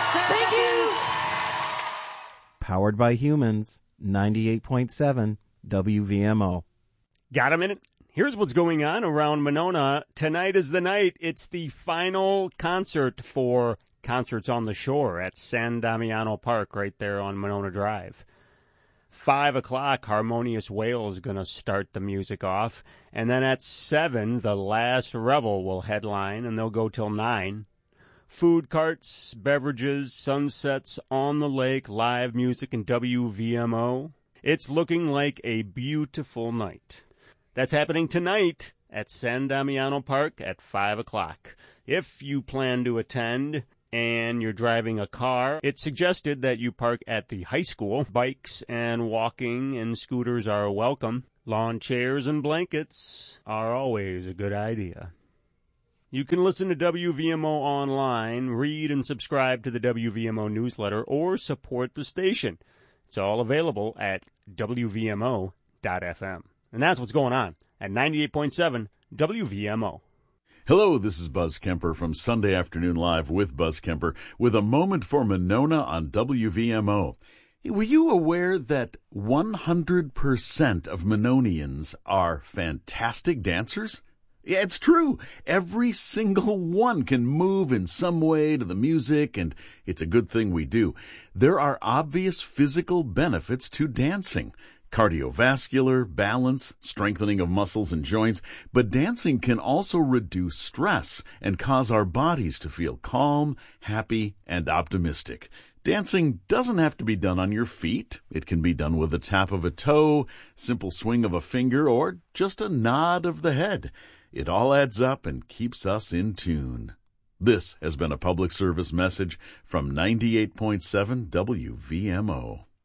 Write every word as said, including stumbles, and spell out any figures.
Thank you. Powered by humans, ninety-eight point seven W V M O. Got a minute? Here's what's going on around Monona. Tonight is the night. It's the final concert for Concerts on the Shore at San Damiano Park right there on Monona Drive. Five o'clock, Harmonious Whale is going to start the music off. And then at seven, the Last Revel will headline, and they'll go till nine. Food carts, beverages, sunsets on the lake, live music, and W V M O. It's looking like a beautiful night. That's happening tonight at San Damiano Park at five o'clock. If you plan to attend and you're driving a car, it's suggested that you park at the high school. Bikes and walking and scooters are welcome. Lawn chairs and blankets are always a good idea. You can listen to W V M O online, read and subscribe to the W V M O newsletter, or support the station. It's all available at W V M O dot F M. And that's what's going on at ninety-eight point seven W V M O. Hello, this is Buzz Kemper from Sunday Afternoon Live with Buzz Kemper with a moment for Monona on W V M O. Were you aware that one hundred percent of Mononians are fantastic dancers? Yeah, it's true. Every single one can move in some way to the music, and it's a good thing we do. There are obvious physical benefits to dancing. Cardiovascular, balance, strengthening of muscles and joints, but dancing can also reduce stress and cause our bodies to feel calm, happy, and optimistic. Dancing doesn't have to be done on your feet. It can be done with a tap of a toe, simple swing of a finger, or just a nod of the head. It all adds up and keeps us in tune. This has been a public service message from ninety-eight point seven W V M O.